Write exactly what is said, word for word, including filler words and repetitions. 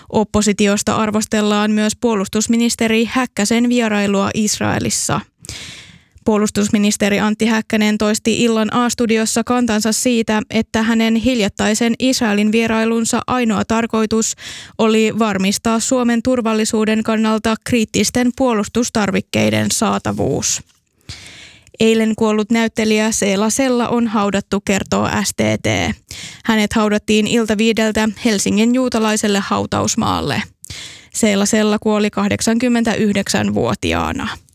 Oppositiosta arvostellaan myös puolustusministeri Häkkäsen vierailua Israelissa. Puolustusministeri Antti Häkkänen toisti illan A-studiossa kantansa siitä, että hänen hiljattaisen Israelin vierailunsa ainoa tarkoitus oli varmistaa Suomen turvallisuuden kannalta kriittisten puolustustarvikkeiden saatavuus. Eilen kuollut näyttelijä Seela Sella on haudattu, kertoo S T T. Hänet haudattiin iltaviideltä Helsingin juutalaiselle hautausmaalle. Seela Sella kuoli kahdeksankymmentäyhdeksänvuotiaana.